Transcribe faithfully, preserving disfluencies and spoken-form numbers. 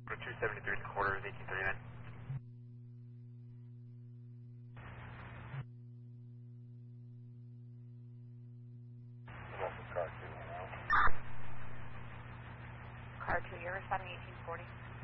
For two seventy-three and a quarter is eighteen thirty-nine. This is car two now. Car two, you're responding eighteen forty.